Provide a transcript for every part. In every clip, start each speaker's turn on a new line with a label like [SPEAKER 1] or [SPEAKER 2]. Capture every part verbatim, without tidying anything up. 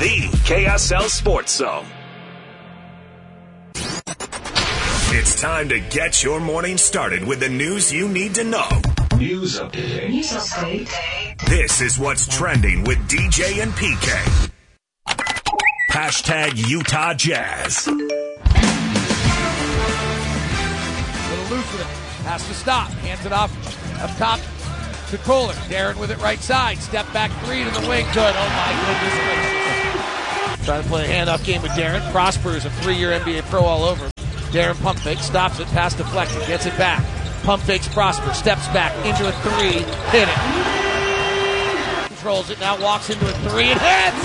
[SPEAKER 1] the K S L Sports Zone. It's time to get your morning started with the news you need to know. News update. News update. This is what's trending with D J and P K. Hashtag Utah Jazz.
[SPEAKER 2] Little loose with it. Has to stop. Hands it off up top to Kohler. Darren with it right side. Step back three to the wing. Good. Oh, my goodness gracious. Trying to play a handoff game with Darren. Prosper is a three-year N B A pro all over. Darren pump fake. Stops it. Pass deflected. Gets it back. Pump fakes Prosper. Steps back into a three. Hit it. Controls it. Now walks into a three and hits.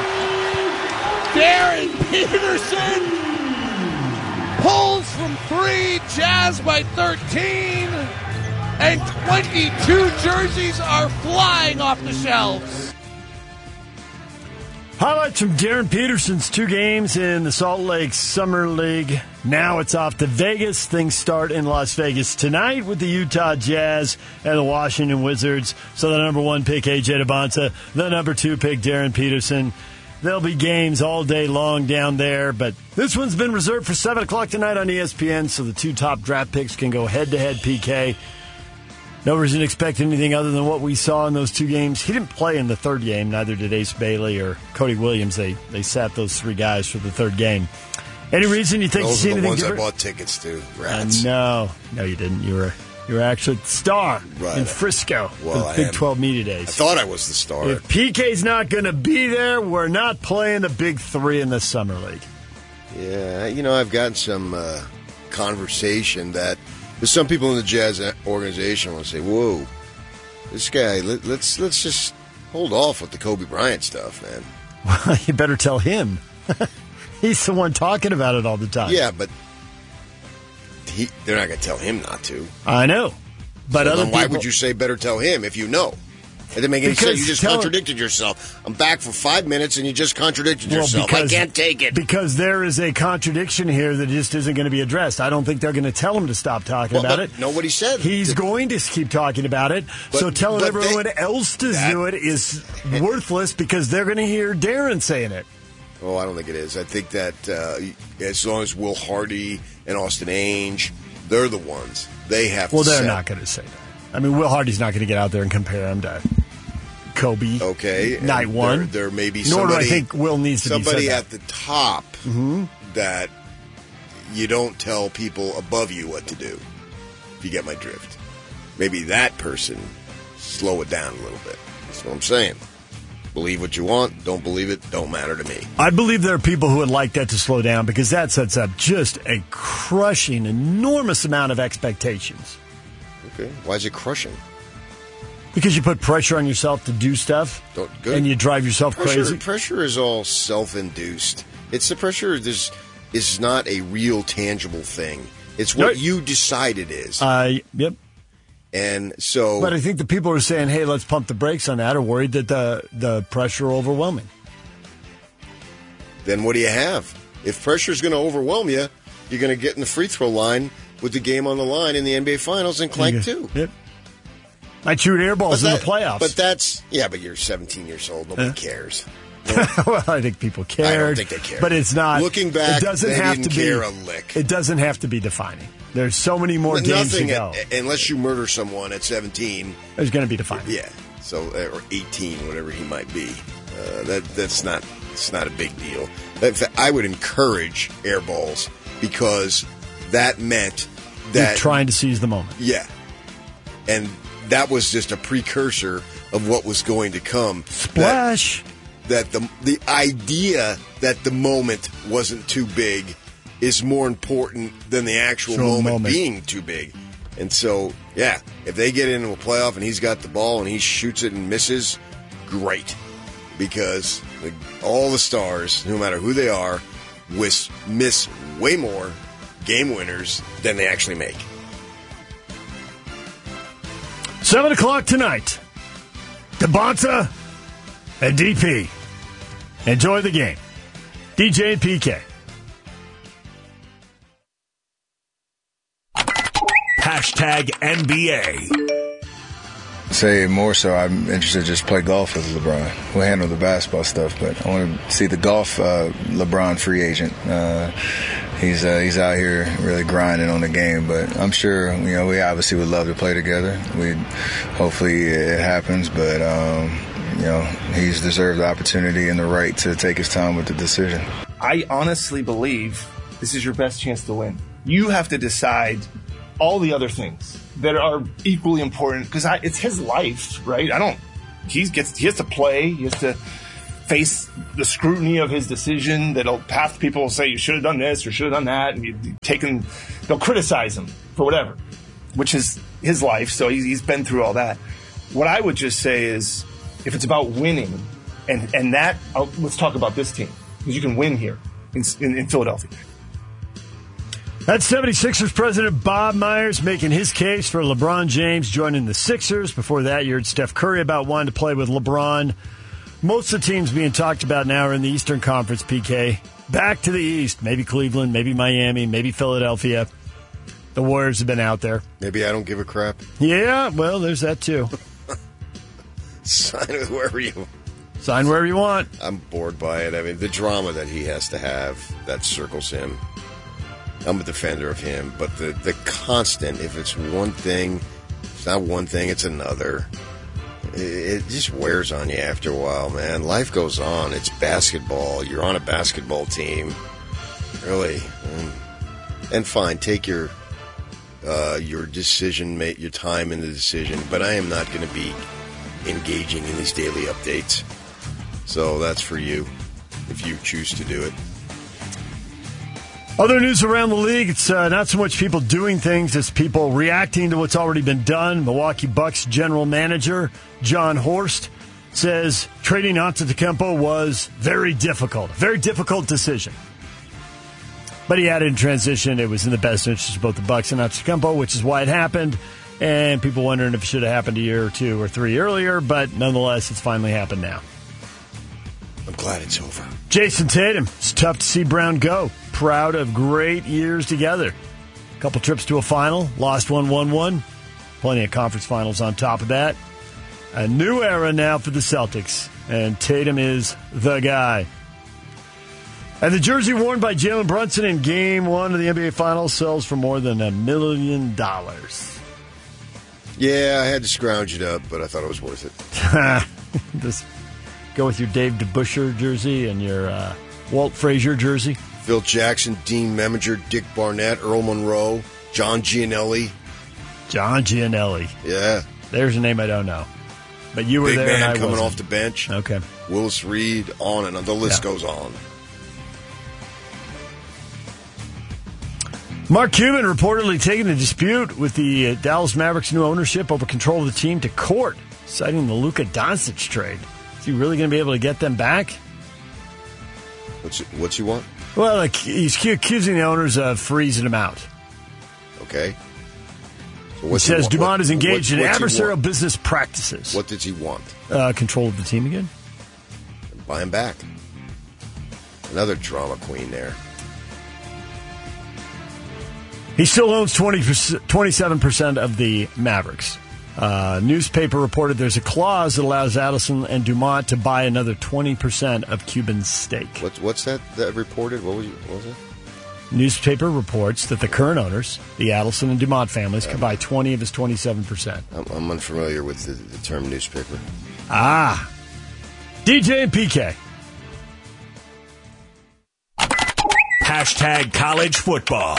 [SPEAKER 2] Darren Peterson pulls from three. Jazz by thirteen. And twenty-two jerseys are flying off the shelves.
[SPEAKER 3] Highlights from Darren Peterson's two games in the Salt Lake Summer League. Now it's off to Vegas. Things start in Las Vegas tonight with the Utah Jazz and the Washington Wizards. So the number one pick, A J Debonta. The number two pick, Darren Peterson. There'll be games all day long down there, but this one's been reserved for seven o'clock tonight on E S P N, so the two top draft picks can go head-to-head, P K. No reason to expect anything other than what we saw in those two games. He didn't play in the third game, neither did Ace Bailey or Cody Williams. They they sat those three guys for the third game. Any reason you think
[SPEAKER 4] those
[SPEAKER 3] you see
[SPEAKER 4] are the
[SPEAKER 3] anything
[SPEAKER 4] ones
[SPEAKER 3] different?
[SPEAKER 4] I bought tickets to. Rats.
[SPEAKER 3] Uh, no, no, you didn't. You were you were actually the star
[SPEAKER 4] right.
[SPEAKER 3] in Frisco
[SPEAKER 4] well,
[SPEAKER 3] for
[SPEAKER 4] I
[SPEAKER 3] Big
[SPEAKER 4] am.
[SPEAKER 3] twelve Media Days.
[SPEAKER 4] I thought I was the star.
[SPEAKER 3] If P K's not going to be there, we're not playing the Big Three in the Summer League.
[SPEAKER 4] Yeah, you know, I've gotten some uh, conversation that there's some people in the Jazz organization will say, "Whoa, this guy, let, let's let's just hold off with the Kobe Bryant stuff, man."
[SPEAKER 3] Well, you better tell him. He's the one talking about it all the time.
[SPEAKER 4] Yeah, but he, they're not going to tell him not to.
[SPEAKER 3] I know. But
[SPEAKER 4] so
[SPEAKER 3] other
[SPEAKER 4] then why
[SPEAKER 3] people,
[SPEAKER 4] would you say better tell him if you know? It didn't make any
[SPEAKER 3] Because
[SPEAKER 4] sense. You just
[SPEAKER 3] tell-
[SPEAKER 4] contradicted yourself. I'm back for five minutes and you just contradicted
[SPEAKER 3] Well,
[SPEAKER 4] yourself.
[SPEAKER 3] because-
[SPEAKER 4] I can't take it.
[SPEAKER 3] Because there is a contradiction here that just isn't going to be addressed. I don't think they're going to tell him to stop talking
[SPEAKER 4] Well,
[SPEAKER 3] about
[SPEAKER 4] but
[SPEAKER 3] it.
[SPEAKER 4] Nobody said
[SPEAKER 3] He's
[SPEAKER 4] that-
[SPEAKER 3] going to keep talking about it.
[SPEAKER 4] But-
[SPEAKER 3] so telling
[SPEAKER 4] but
[SPEAKER 3] everyone
[SPEAKER 4] they-
[SPEAKER 3] else to
[SPEAKER 4] that-
[SPEAKER 3] do it is worthless because they're going to hear Darren saying it.
[SPEAKER 4] Oh, I don't think it is. I think that uh, as long as Will Hardy and Austin Ainge, they're the ones. They have
[SPEAKER 3] Well,
[SPEAKER 4] to
[SPEAKER 3] they're
[SPEAKER 4] set.
[SPEAKER 3] not going to say that. I mean, Will Hardy's not going to get out there and compare him to Kobe.
[SPEAKER 4] Okay. and
[SPEAKER 3] Night one.
[SPEAKER 4] There, there may be
[SPEAKER 3] Nor do
[SPEAKER 4] somebody,
[SPEAKER 3] I think Will needs to be
[SPEAKER 4] somebody
[SPEAKER 3] said
[SPEAKER 4] at the top
[SPEAKER 3] Mm-hmm.
[SPEAKER 4] that you don't tell people above you what to do, if you get my drift. Maybe that person, slow it down a little bit. That's what I'm saying. Believe what you want. Don't believe it. Don't matter to me.
[SPEAKER 3] I believe there are people who would like that to slow down because that sets up just a crushing, enormous amount of expectations.
[SPEAKER 4] Okay. Why is it crushing?
[SPEAKER 3] Because you put pressure on yourself to do stuff,
[SPEAKER 4] Don't, good.
[SPEAKER 3] and you drive yourself
[SPEAKER 4] pressure,
[SPEAKER 3] crazy.
[SPEAKER 4] Pressure is all self-induced. It's the pressure. This is not a real, tangible thing. It's what
[SPEAKER 3] No.
[SPEAKER 4] you decide it is.
[SPEAKER 3] Uh, yep.
[SPEAKER 4] And so...
[SPEAKER 3] But I think the people who are saying, hey, let's pump the brakes on that are worried that the, the pressure will overwhelm him.
[SPEAKER 4] Then what do you have? If pressure's going to overwhelm you, you're going to get in the free throw line with the game on the line in the N B A Finals and clank two.
[SPEAKER 3] Yep. I shoot air balls
[SPEAKER 4] But
[SPEAKER 3] in
[SPEAKER 4] that-
[SPEAKER 3] the playoffs.
[SPEAKER 4] But that's... Yeah, but you're seventeen years old. Nobody
[SPEAKER 3] Yeah.
[SPEAKER 4] cares.
[SPEAKER 3] well, I think people care.
[SPEAKER 4] I don't think they care.
[SPEAKER 3] But it's not.
[SPEAKER 4] Looking back,
[SPEAKER 3] it doesn't
[SPEAKER 4] they
[SPEAKER 3] have
[SPEAKER 4] didn't
[SPEAKER 3] to
[SPEAKER 4] care
[SPEAKER 3] be,
[SPEAKER 4] a lick.
[SPEAKER 3] It doesn't have to be defining. There's so many more
[SPEAKER 4] But
[SPEAKER 3] games to
[SPEAKER 4] nothing,
[SPEAKER 3] go.
[SPEAKER 4] at- unless you murder someone at seventeen...
[SPEAKER 3] There's going to be defining.
[SPEAKER 4] Yeah, so or eighteen, whatever he might be. Uh, that that's not it's not a big deal. In fact, I would encourage air balls because that meant that
[SPEAKER 3] You're trying to seize the moment.
[SPEAKER 4] yeah, and that was just a precursor of what was going to come.
[SPEAKER 3] Splash.
[SPEAKER 4] That, that the the idea that the moment wasn't too big is more important than the actual
[SPEAKER 3] Sure,
[SPEAKER 4] moment,
[SPEAKER 3] moment.
[SPEAKER 4] being too big. And so, yeah, if they get into a playoff and he's got the ball and he shoots it and misses, great. Because the, all the stars, no matter who they are, miss, miss way more game winners than they actually make.
[SPEAKER 3] Seven o'clock tonight. Debonta and D P. Enjoy the game. D J and P K.
[SPEAKER 1] Hashtag N B A.
[SPEAKER 5] say more so I'm interested to just play golf with LeBron. We'll handle the basketball stuff, but I want to see the golf uh, LeBron free agent. Uh, he's uh, he's out here really grinding on the game, but I'm sure, you know, we obviously would love to play together. We hopefully it happens, but um, you know, he's deserved the opportunity and the right to take his time with the decision.
[SPEAKER 6] I honestly believe this is your best chance to win. You have to decide all the other things that are equally important, because it's his life, right? I don't. He gets. He has to play. He has to face the scrutiny of his decision. That'll half people will say you should have done this or should have done that, and you taken. They'll criticize him for whatever, which is his life. So he's, he's been through all that. What I would just say is, if it's about winning, and and that, I'll, let's talk about this team, because you can win here in, in, in Philadelphia.
[SPEAKER 3] That's seventy-sixers president Bob Myers making his case for LeBron James joining the Sixers. Before that, you heard Steph Curry about wanting to play with LeBron. Most of the teams being talked about now are in the Eastern Conference, P K. Back to the East. Maybe Cleveland, maybe Miami, maybe Philadelphia. The Warriors have been out there.
[SPEAKER 4] Maybe I don't give a crap.
[SPEAKER 3] Yeah, well, there's that too.
[SPEAKER 4] Sign with wherever you want.
[SPEAKER 3] Sign wherever you want.
[SPEAKER 4] I'm bored by it. I mean, the drama that he has to have that circles him. I'm a defender of him, but the, the constant, if it's one thing, it's not one thing, it's another. It, it just wears on you after a while, man. Life goes on. It's basketball. You're on a basketball team. Really. And, and fine, take your uh, your decision, make your time in the decision, but I am not going to be engaging in these daily updates. So that's for you, if you choose to do it.
[SPEAKER 3] Other news around the league, it's uh, not so much people doing things as people reacting to what's already been done. Milwaukee Bucks general manager John Horst says trading Antetokounmpo was very difficult, a very difficult decision. But he added in transition it was in the best interest of both the Bucks and Antetokounmpo, which is why it happened. And people wondering if it should have happened a year or two or three earlier, but nonetheless, it's finally happened now.
[SPEAKER 4] I'm glad it's over.
[SPEAKER 3] Jason Tatum. It's tough to see Brown go. Proud of great years together. Couple trips to a final. Lost one, won one. Plenty of conference finals on top of that. A new era now for the Celtics. And Tatum is the guy. And the jersey worn by Jalen Brunson in Game one of the N B A Finals sells for more than a million dollars.
[SPEAKER 4] Yeah, I had to scrounge it up, but I thought it was worth it.
[SPEAKER 3] Just go with your Dave DeBusschere jersey and your uh, Walt Frazier jersey.
[SPEAKER 4] Phil Jackson, Dean Meminger, Dick Barnett, Earl Monroe, John Gianelli.
[SPEAKER 3] John Gianelli.
[SPEAKER 4] Yeah.
[SPEAKER 3] There's a name I don't know. But you were
[SPEAKER 4] Big
[SPEAKER 3] there
[SPEAKER 4] man
[SPEAKER 3] and I
[SPEAKER 4] coming
[SPEAKER 3] wasn't.
[SPEAKER 4] off the bench.
[SPEAKER 3] Okay.
[SPEAKER 4] Willis Reed, on and on. The list
[SPEAKER 3] Yeah.
[SPEAKER 4] goes on.
[SPEAKER 3] Mark Cuban reportedly taking the dispute with the uh, Dallas Mavericks' new ownership over control of the team to court, citing the Luka Doncic trade. Is he really going to be able to get them back?
[SPEAKER 4] What's what's he want?
[SPEAKER 3] Well, like, he's accusing the owners of freezing him out.
[SPEAKER 4] Okay. So
[SPEAKER 3] He
[SPEAKER 4] what's
[SPEAKER 3] says
[SPEAKER 4] want?
[SPEAKER 3] Dumont is
[SPEAKER 4] What-
[SPEAKER 3] engaged
[SPEAKER 4] what-
[SPEAKER 3] in
[SPEAKER 4] what's he
[SPEAKER 3] adversarial
[SPEAKER 4] want?
[SPEAKER 3] business practices.
[SPEAKER 4] What does he want?
[SPEAKER 3] Uh, control of the team again?
[SPEAKER 4] Buy him back. Another drama queen there.
[SPEAKER 3] He still owns twenty, twenty-seven percent of the Mavericks. Uh, newspaper reported there's a clause that allows Adelson and Dumont to buy another twenty percent of Cuban's stake.
[SPEAKER 4] What's what's that that reported? What was you, what was it?
[SPEAKER 3] Newspaper reports that the current owners, the Adelson and Dumont families, can buy twenty of his twenty-seven percent.
[SPEAKER 4] I'm, I'm unfamiliar with the, the term newspaper.
[SPEAKER 3] Ah. D J and P K.
[SPEAKER 1] Hashtag college football.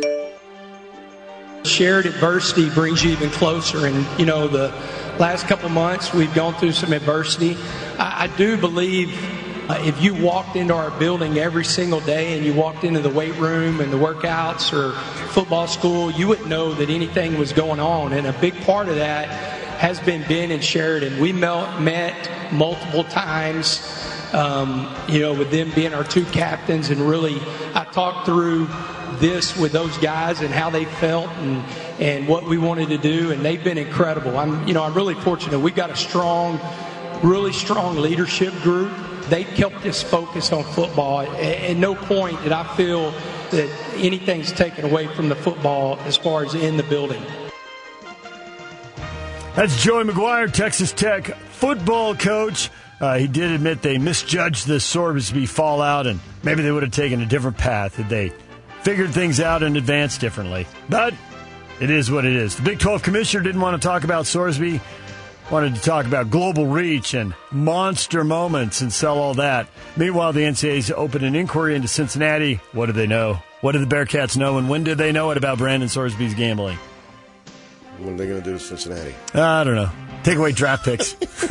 [SPEAKER 7] Shared adversity brings you even closer. And, you know, the last couple months we've gone through some adversity. I, I do believe uh, if you walked into our building every single day and you walked into the weight room and the workouts or football school, you wouldn't know that anything was going on. And a big part of that has been Ben and Sheridan. We met, met multiple times, um, you know, with them being our two captains. And really, I talked through this with those guys and how they felt and and what we wanted to do, and they've been incredible. I'm you know I'm really fortunate. We've got a strong, really strong leadership group. They've kept us focused on football. At, at no point did I feel that anything's taken away from the football as far as in the building.
[SPEAKER 3] That's Joey McGuire, Texas Tech football coach. Uh, he did admit they misjudged the Sorsby fallout, and maybe they would have taken a different path if they figured things out in advance differently. But it is what it is. The Big twelve commissioner didn't want to talk about Sorsby, wanted to talk about global reach and monster moments and sell all that. Meanwhile, the N C double A's opened an inquiry into Cincinnati. What do they know? What do the Bearcats know, and when did they know it about Brandon Sorsby's gambling?
[SPEAKER 4] What are they going to do to Cincinnati?
[SPEAKER 3] I don't know. Take away draft picks.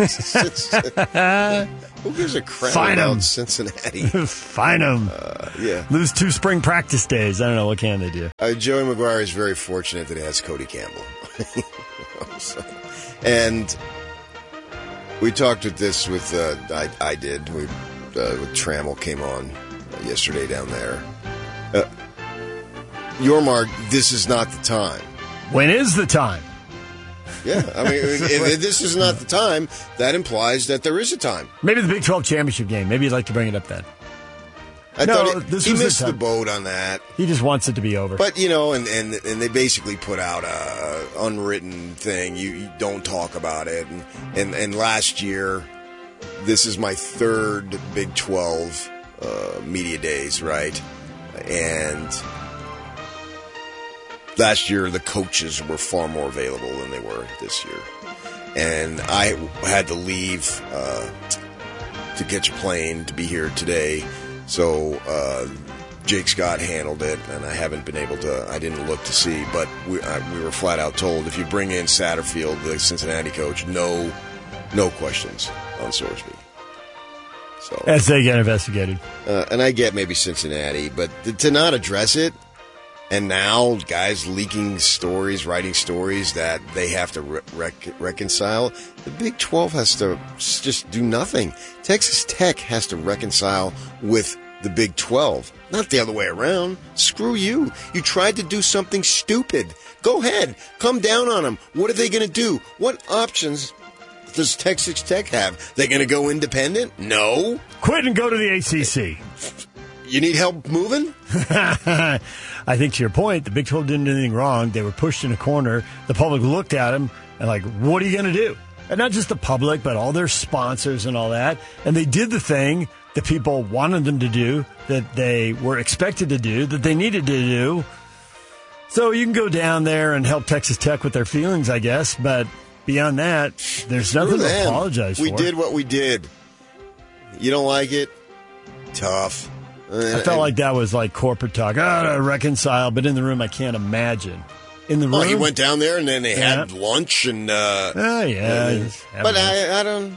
[SPEAKER 4] Who gives a crap
[SPEAKER 3] Fine
[SPEAKER 4] about
[SPEAKER 3] em.
[SPEAKER 4] Cincinnati?
[SPEAKER 3] Fine them.
[SPEAKER 4] Uh, yeah.
[SPEAKER 3] Lose two spring practice days. I don't know. What can they do?
[SPEAKER 4] Uh, Joey McGuire is very fortunate that he has Cody Campbell. So, and we talked with this with, uh, I, I did, we, uh, with Trammell came on yesterday down there. Uh, Yormark, this is not the time.
[SPEAKER 3] When is the time?
[SPEAKER 4] Yeah, I mean, if, if this is not the time, that implies that there is a time.
[SPEAKER 3] Maybe the Big twelve championship game. Maybe you'd like to bring it up then.
[SPEAKER 4] I
[SPEAKER 3] No,
[SPEAKER 4] thought it,
[SPEAKER 3] this
[SPEAKER 4] he
[SPEAKER 3] was the
[SPEAKER 4] missed the
[SPEAKER 3] time.
[SPEAKER 4] boat on that.
[SPEAKER 3] He just wants it to be over.
[SPEAKER 4] But, you know, and, and, and they basically put out a unwritten thing. You, you don't talk about it. And, and, and last year, this is my third Big twelve uh, media days, right? And last year, the coaches were far more available than they were this year. And I had to leave uh, to catch a plane to be here today. So uh, Jake Scott handled it, and I haven't been able to, I didn't look to see, but we, I, we were flat out told if you bring in Satterfield, the Cincinnati coach, no no questions on Sorsby. So,
[SPEAKER 3] As they get investigated.
[SPEAKER 4] uh, and I get maybe Cincinnati, but th- to not address it, and now guys leaking stories, writing stories that they have to re- rec- reconcile, the Big twelve has to s- just do nothing. Texas Tech has to reconcile with the Big twelve, not the other way around. Screw you. You tried to do something stupid. Go ahead. Come down on them. What are they going to do? What options does Texas Tech have? They going to go independent? No.
[SPEAKER 3] Quit and go to the A C C.
[SPEAKER 4] You need help moving?
[SPEAKER 3] I think to your point, the Big twelve didn't do anything wrong. They were pushed in a corner. The public looked at them and like, what are you going to do? And not just the public, but all their sponsors and all that. And they did the thing that people wanted them to do, that they were expected to do, that they needed to do. So you can go down there and help Texas Tech with their feelings, I guess. But beyond that, there's nothing
[SPEAKER 4] Screw
[SPEAKER 3] to
[SPEAKER 4] them.
[SPEAKER 3] apologize
[SPEAKER 4] we
[SPEAKER 3] for.
[SPEAKER 4] We did what we did. You don't like it? Tough.
[SPEAKER 3] I felt like that was like corporate talk. Oh, to reconcile, but in the room, I can't imagine. In the room,
[SPEAKER 4] Oh, he went down there and then they
[SPEAKER 3] Yeah.
[SPEAKER 4] had lunch and. Uh,
[SPEAKER 3] Oh yeah,
[SPEAKER 4] uh,
[SPEAKER 3] just have
[SPEAKER 4] but
[SPEAKER 3] a-
[SPEAKER 4] I, I don't.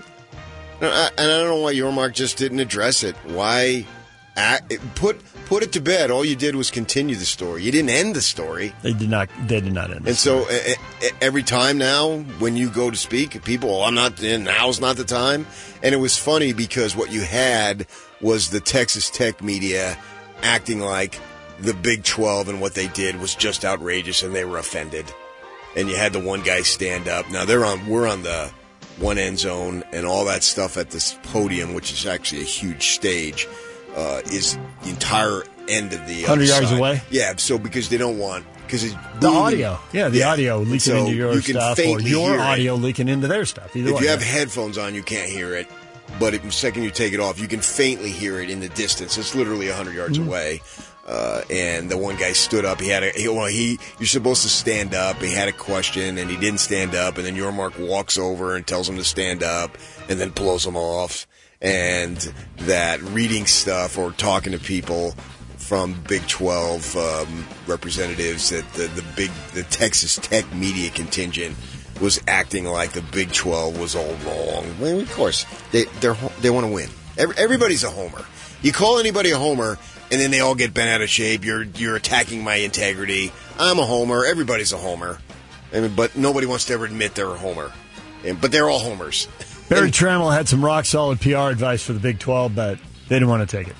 [SPEAKER 4] I, and I don't know why Yormark just didn't address it. Why act, put put it to bed? All you did was continue the story. You didn't end the story.
[SPEAKER 3] they did not. They did not end.
[SPEAKER 4] And
[SPEAKER 3] this
[SPEAKER 4] so
[SPEAKER 3] story.
[SPEAKER 4] e- e- every time now, when you go to speak, people, oh, I'm not. Now's not the time. And it was funny because what you had was the Texas Tech media acting like the Big twelve and what they did was just outrageous, and they were offended. And you had the one guy stand up. Now they're on. We're on the one end zone, and all that stuff at this podium, which is actually a huge stage, uh, is the entire end of the
[SPEAKER 3] one hundred
[SPEAKER 4] other
[SPEAKER 3] yards
[SPEAKER 4] side.
[SPEAKER 3] away?
[SPEAKER 4] Yeah. So because they don't want because it's
[SPEAKER 3] the
[SPEAKER 4] booming.
[SPEAKER 3] audio, yeah, the
[SPEAKER 4] Yeah.
[SPEAKER 3] audio
[SPEAKER 4] And
[SPEAKER 3] leaking
[SPEAKER 4] so
[SPEAKER 3] into your
[SPEAKER 4] you can
[SPEAKER 3] stuff, or
[SPEAKER 4] faintly
[SPEAKER 3] your
[SPEAKER 4] hear it.
[SPEAKER 3] audio leaking into their stuff. Either
[SPEAKER 4] If
[SPEAKER 3] way,
[SPEAKER 4] you have
[SPEAKER 3] yeah.
[SPEAKER 4] headphones on, you can't hear it. But if, the second you take it off, you can faintly hear it in the distance. It's literally one hundred yards
[SPEAKER 3] Mm-hmm.
[SPEAKER 4] away. Uh, and the one guy stood up. He had a, he, well, he, you're supposed to stand up. He had a question and he didn't stand up. And then Yormark walks over and tells him to stand up and then blows him off. And that reading stuff or talking to people from Big twelve um, representatives, that the, the big, the Texas Tech media contingent was acting like the Big twelve was all wrong. Well, of course, they they're, they want to win. Every, everybody's a homer. You call anybody a homer, and then they all get bent out of shape. You're you're attacking my integrity. I'm a homer. Everybody's a homer. I mean, but nobody wants to ever admit they're a homer. And, but they're all homers.
[SPEAKER 3] Barry Trammell had some rock solid P R advice for the Big twelve, but they didn't want to take it.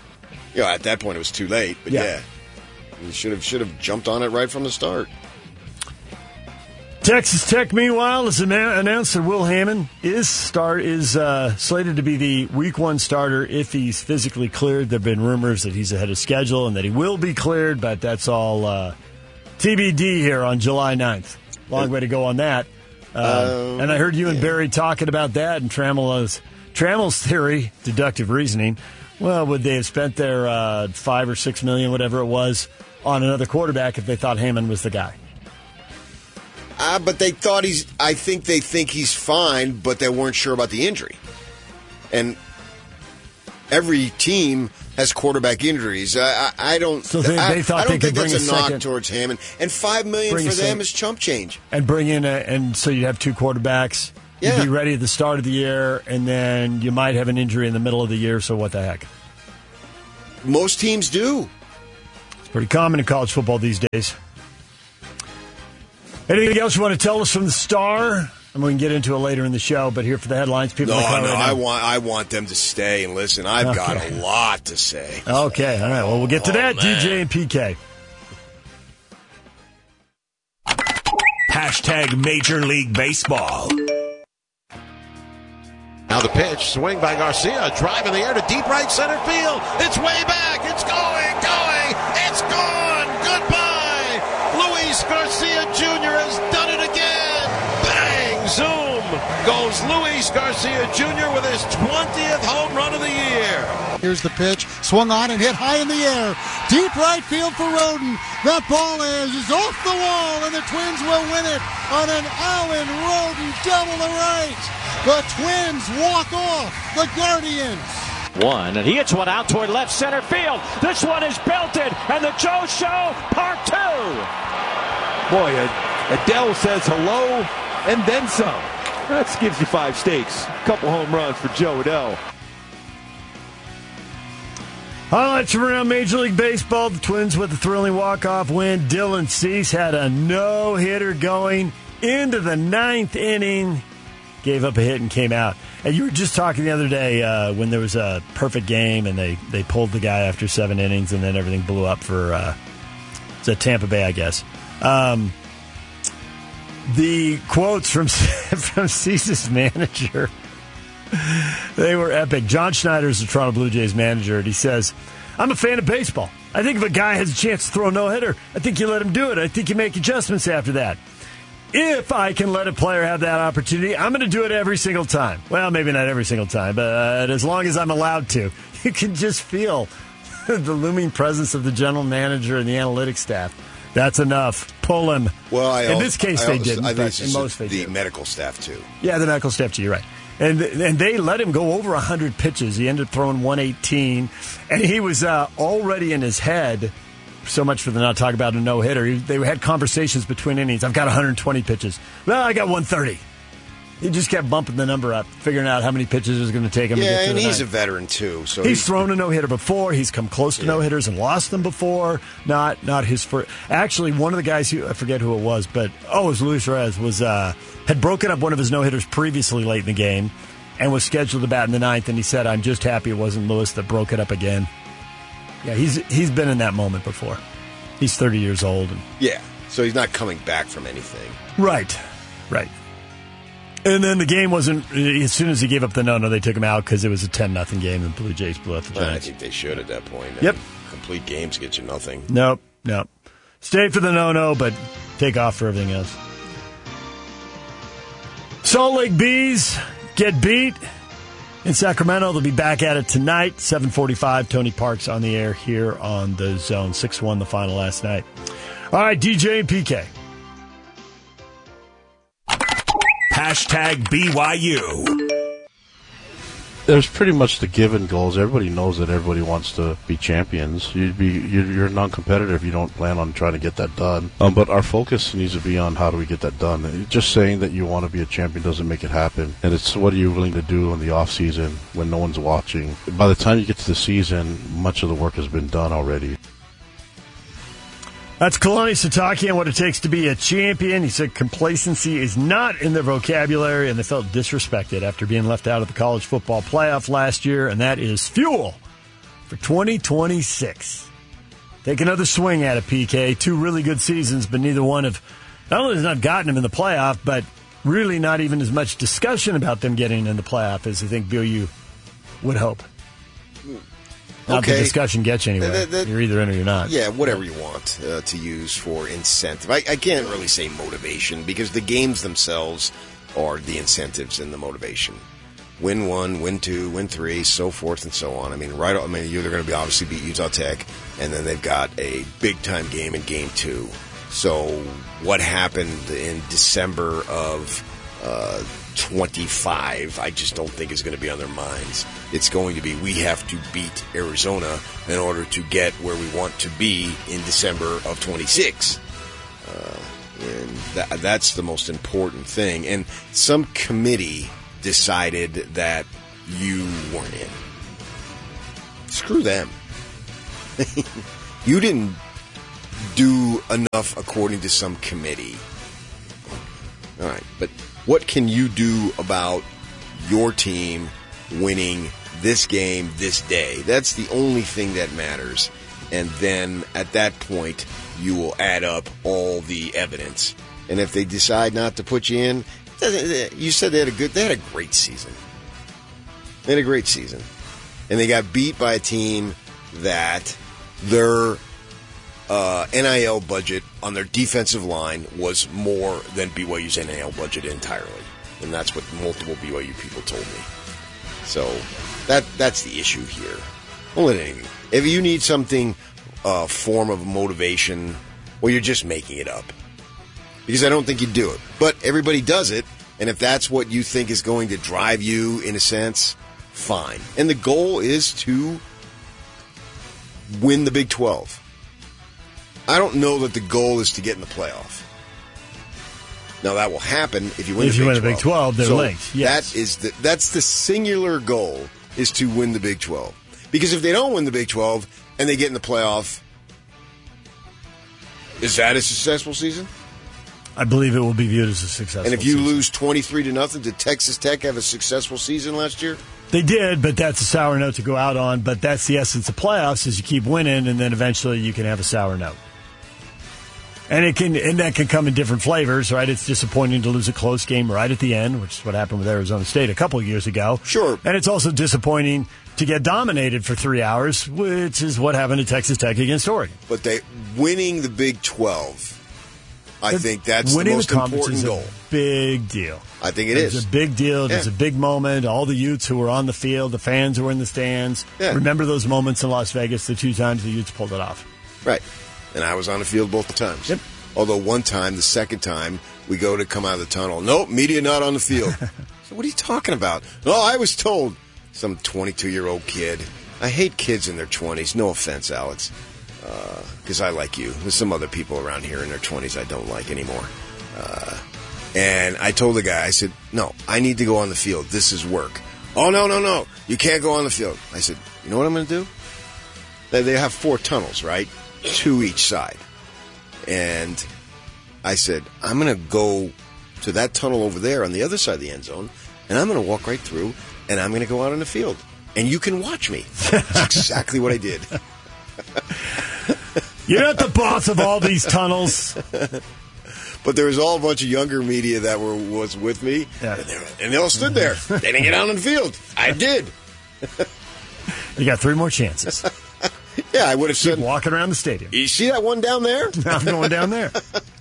[SPEAKER 4] You know, at that point, it was too late. But
[SPEAKER 3] Yeah.
[SPEAKER 4] yeah, you should have should have jumped on it right from the start.
[SPEAKER 3] Texas Tech, meanwhile, has annou- announced that Will Hammond is start is uh, slated to be the Week One starter if he's physically cleared. There have been rumors that he's ahead of schedule and that he will be cleared, but that's all uh, T B D here on July ninth. Long way to go on that. Um, um, and I heard you and yeah. Barry talking about that and Tramel's, Tramel's theory, deductive reasoning. Well, would they have spent their uh, five or six million, whatever it was, on another quarterback if they thought Hammond was the guy?
[SPEAKER 4] Uh, but they thought he's. I think they think he's fine, but they weren't sure about the injury. And every team has quarterback injuries. I, I, I don't.
[SPEAKER 3] So they,
[SPEAKER 4] I,
[SPEAKER 3] they thought
[SPEAKER 4] I don't
[SPEAKER 3] they could
[SPEAKER 4] think
[SPEAKER 3] bring
[SPEAKER 4] that's
[SPEAKER 3] a,
[SPEAKER 4] a
[SPEAKER 3] second,
[SPEAKER 4] knock towards Hammond. And five million for them second, is chump change.
[SPEAKER 3] And bring in a, and so you have two quarterbacks.
[SPEAKER 4] Yeah.
[SPEAKER 3] You'd be ready at the start of the year, and then you might have an injury in the middle of the year. So what the heck?
[SPEAKER 4] Most teams do.
[SPEAKER 3] It's pretty common in college football these days. Anything else you want to tell us from the Star? And we can get into it later in the show, but here for the headlines. People
[SPEAKER 4] no,
[SPEAKER 3] no,
[SPEAKER 4] right I want I want them to stay and listen. I've okay. got a lot to say.
[SPEAKER 3] Okay, all right. Well, we'll get to oh, that. Man. D J and P K.
[SPEAKER 1] Hashtag Major League Baseball.
[SPEAKER 8] Now the pitch, swing by Garcia, drive in the air to deep right center field. It's way back. It's going, going. It's gone. Goodbye. Luis Garcia Junior has done it again. Bang, zoom. Goes Luis Garcia Junior with his twentieth home run of the year.
[SPEAKER 9] Here's the pitch, swung on and hit high in the air. Deep right field for Roden. That ball is, is off the wall, and the Twins will win it on an Allen Roden double to right. The Twins walk off the Guardians.
[SPEAKER 10] One, and he hits one out toward left center field. This one is belted, and the Joe Show part two.
[SPEAKER 11] Boy, Adele says hello and then some. That gives you five stakes. A couple home runs for Joe Adele.
[SPEAKER 3] Highlights from around Major League Baseball. The Twins with a thrilling walk-off win. Dylan Cease had a no-hitter going into the ninth inning. Gave up a hit and came out. And you were just talking the other day uh, when there was a perfect game and they, they pulled the guy after seven innings and then everything blew up for uh, it's at Tampa Bay, I guess. Um, the quotes from from Cease's manager, they were epic. John Schneider is the Toronto Blue Jays manager, and he says, I'm a fan of baseball. I think if a guy has a chance to throw a no-hitter, I think you let him do it. I think you make adjustments after that. If I can let a player have that opportunity, I'm going to do it every single time. Well, maybe not every single time, but as long as I'm allowed to. You can just feel the looming presence of the general manager and the analytics staff. That's enough. Pull him.
[SPEAKER 4] Well, I
[SPEAKER 3] in
[SPEAKER 4] also,
[SPEAKER 3] this case,
[SPEAKER 4] I
[SPEAKER 3] they
[SPEAKER 4] also,
[SPEAKER 3] didn't.
[SPEAKER 4] I think
[SPEAKER 3] in most
[SPEAKER 4] the
[SPEAKER 3] did.
[SPEAKER 4] medical staff, too.
[SPEAKER 3] Yeah, the medical staff, too. You're right. And and they let him go over one hundred pitches. He ended up throwing one eighteen, and he was uh, already in his head. So much for the not talk about a no-hitter. They had conversations between innings. I've got one hundred twenty pitches. Well, I got one thirty. He just kept bumping the number up, figuring out how many pitches it was going to take him
[SPEAKER 4] yeah,
[SPEAKER 3] to get to
[SPEAKER 4] and
[SPEAKER 3] the
[SPEAKER 4] he's
[SPEAKER 3] ninth.
[SPEAKER 4] a veteran, too. So
[SPEAKER 3] He's, he's thrown a no-hitter before. He's come close to yeah. no-hitters and lost them before. Not not his first. Actually, one of the guys, who I forget who it was, but, oh, it was Luis Reyes, was, uh, had broken up one of his no-hitters previously late in the game and was scheduled to bat in the ninth, and he said, I'm just happy it wasn't Lewis that broke it up again. Yeah, he's he's been in that moment before. He's thirty years old. And,
[SPEAKER 4] yeah, so he's not coming back from anything.
[SPEAKER 3] Right, right. And then the game wasn't, as soon as he gave up the no-no, they took him out because it was a ten nothing game and the Blue Jays blew out the Giants.
[SPEAKER 4] Well, I think they should at that point.
[SPEAKER 3] Yep.
[SPEAKER 4] I mean, complete games get you nothing.
[SPEAKER 3] Nope, nope. Stay for the no-no, but take off for everything else. Salt Lake Bees get beat in Sacramento. They'll be back at it tonight, seven forty-five. Tony Parks on the air here on the Zone. six one the final last night. All right, D J and P K.
[SPEAKER 1] Hashtag B Y U.
[SPEAKER 12] There's pretty much the given goals. Everybody knows that everybody wants to be champions. You'd be you're, you're non-competitive if you don't plan on trying to get that done. Um, but our focus needs to be on how do we get that done. Just saying that you want to be a champion doesn't make it happen. And it's what are you willing to do in the off season when no one's watching. By the time you get to the season, much of the work has been done already.
[SPEAKER 3] That's Kalani Sitake and what it takes to be a champion. He said complacency is not in their vocabulary, and they felt disrespected after being left out of the college football playoff last year, and that is fuel for twenty twenty-six. Take another swing at it, P K. Two really good seasons, but neither one have not only has not gotten him in the playoff, but really not even as much discussion about them getting in the playoff as I think B O U would hope. Not
[SPEAKER 4] okay.
[SPEAKER 3] the discussion gets you anywhere. That, that, you're either in or you're not.
[SPEAKER 4] Yeah, whatever you want uh, to use for incentive. I, I can't really say motivation because the games themselves are the incentives and the motivation. Win one, win two, win three, so forth and so on. I mean, right. I mean, they're going to be obviously beat Utah Tech, and then they've got a big time game in game two. So, what happened in December of uh, twenty-five? I just don't think is going to be on their minds. It's going to be we have to beat Arizona in order to get where we want to be in December of twenty-six. Uh, and that, that's the most important thing. And some committee decided that you weren't in. Screw them. You didn't do enough according to some committee. All right, but what can you do about your team winning this game this day? That's the only thing that matters. And then at that point, you will add up all the evidence. And if they decide not to put you in, you said they had a good, they had a great season. They had a great season. And they got beat by a team that their uh, N I L budget on their defensive line was more than B Y U's N I L budget entirely. And that's what multiple B Y U people told me. So that that's the issue here. Don't let anything. If you need something, uh, form of motivation, well, you're just making it up. Because I don't think you do it. But everybody does it, and if that's what you think is going to drive you, in a sense, fine. And the goal is to win the Big twelve. I don't know that the goal is to get in the playoff. Now, that will happen if you win
[SPEAKER 3] if
[SPEAKER 4] the Big twelve. If
[SPEAKER 3] you win the Big twelve, they're
[SPEAKER 4] so
[SPEAKER 3] linked. Yes.
[SPEAKER 4] That is the, that's the singular goal, is to win the Big twelve. Because if they don't win the Big twelve and they get in the playoff, is that a successful season?
[SPEAKER 3] I believe it will be viewed as a successful season.
[SPEAKER 4] And if you
[SPEAKER 3] season.
[SPEAKER 4] lose twenty-three to nothing, did Texas Tech have a successful season last year?
[SPEAKER 3] They did, but that's a sour note to go out on. But that's the essence of playoffs, is you keep winning, and then eventually you can have a sour note. And it can, and that can come in different flavors, right? It's disappointing to lose a close game right at the end, which is what happened with Arizona State a couple of years ago.
[SPEAKER 4] Sure.
[SPEAKER 3] And it's also disappointing to get dominated for three hours, which is what happened to Texas Tech against Oregon.
[SPEAKER 4] But they winning the Big twelve, I
[SPEAKER 3] the,
[SPEAKER 4] think that's the most
[SPEAKER 3] the
[SPEAKER 4] important
[SPEAKER 3] is
[SPEAKER 4] goal.
[SPEAKER 3] A big deal.
[SPEAKER 4] I think it
[SPEAKER 3] it's
[SPEAKER 4] is.
[SPEAKER 3] It's a big deal. It's
[SPEAKER 4] yeah.
[SPEAKER 3] a big moment. All the Utes who were on the field, the fans who were in the stands.
[SPEAKER 4] Yeah.
[SPEAKER 3] Remember those moments in Las Vegas, the two times the Utes pulled it off.
[SPEAKER 4] Right. And I was on the field both times.
[SPEAKER 3] Yep.
[SPEAKER 4] Although one time, the second time, we go to come out of the tunnel. Nope, media not on the field. So what are you talking about? Oh, I was told. Some twenty-two-year-old kid. I hate kids in their twenties. No offense, Alex. Because uh, I like you. There's some other people around here in their twenties I don't like anymore. Uh, and I told the guy, I said, no, I need to go on the field. This is work. Oh, no, no, no. You can't go on the field. I said, you know what I'm going to do? They, they have four tunnels, right? Two each side. And I said, I'm going to go to that tunnel over there on the other side of the end zone, and I'm going to walk right through, and I'm going to go out on the field. And you can watch me. That's exactly what I did.
[SPEAKER 3] You're not the boss of all these tunnels.
[SPEAKER 4] But there was all a bunch of younger media that were was with me,
[SPEAKER 3] yeah.
[SPEAKER 4] and, they were, and they all stood there. They didn't get out on the field. I did.
[SPEAKER 3] You got three more chances.
[SPEAKER 4] Yeah, I would have said.
[SPEAKER 3] Keep walking around the stadium.
[SPEAKER 4] You see that one down there?
[SPEAKER 3] I'm going down there.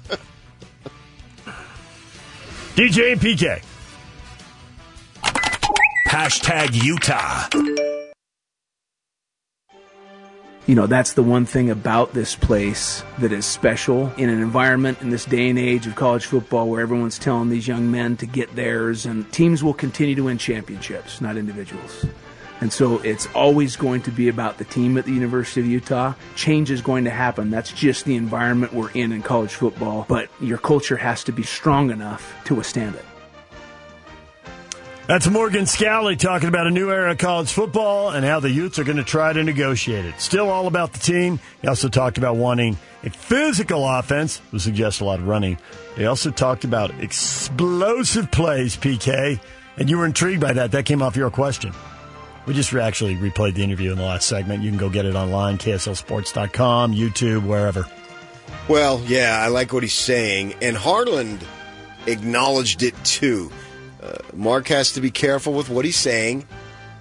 [SPEAKER 3] D J and P K.
[SPEAKER 1] Hashtag Utah.
[SPEAKER 13] You know, that's the one thing about this place that is special in an environment in this day and age of college football where everyone's telling these young men to get theirs, and teams will continue to win championships, not individuals. And so it's always going to be about the team at the University of Utah. Change is going to happen. That's just the environment we're in in college football. But your culture has to be strong enough to withstand it.
[SPEAKER 3] That's Morgan Scalley talking about a new era of college football and how the Utes are going to try to negotiate it. Still all about the team. He also talked about wanting a physical offense, which suggests a lot of running. He also talked about explosive plays, P K, and you were intrigued by that. That came off your question. We just actually replayed the interview in the last segment. You can go get it online, K S L sports dot com, YouTube, wherever.
[SPEAKER 4] Well, yeah, I like what he's saying. And Harland acknowledged it, too. Uh, Mark has to be careful with what he's saying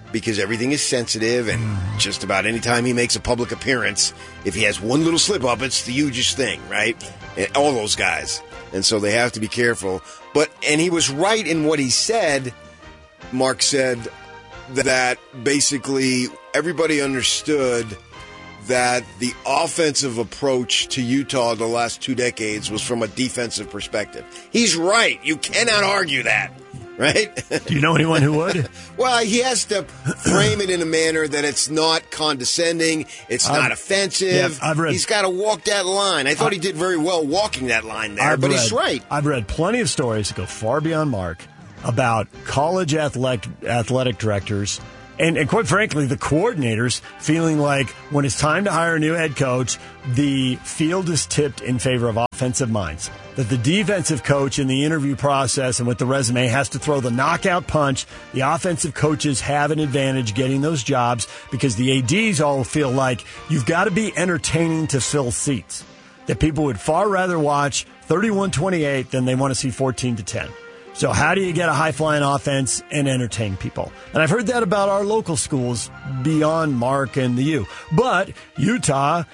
[SPEAKER 4] because everything is sensitive, and just about any time he makes a public appearance, if he has one little slip up, it's the hugest thing, right? And all those guys. And so they have to be careful. But, and he was right in what he said. Mark said that basically everybody understood that the offensive approach to Utah the last two decades was from a defensive perspective. He's right. You cannot argue that, right?
[SPEAKER 3] Do you know anyone who would?
[SPEAKER 4] Well, he has to frame it in a manner that it's not condescending, it's
[SPEAKER 3] I've,
[SPEAKER 4] not offensive.
[SPEAKER 3] Yeah, I've read,
[SPEAKER 4] he's got to walk that line. I thought I, he did very well walking that line there,
[SPEAKER 3] I've
[SPEAKER 4] but
[SPEAKER 3] read,
[SPEAKER 4] he's right.
[SPEAKER 3] I've read plenty of stories that go far beyond Mark about college athletic, athletic directors and, and quite frankly, the coordinators feeling like when it's time to hire a new head coach, the field is tipped in favor of offensive minds. That the defensive coach in the interview process and with the resume has to throw the knockout punch. The offensive coaches have an advantage getting those jobs because the A Ds all feel like you've got to be entertaining to fill seats. That people would far rather watch thirty-one twenty-eight than they want to see fourteen to ten. So how do you get a high-flying offense and entertain people? And I've heard that about our local schools beyond Mark and the U. But Utah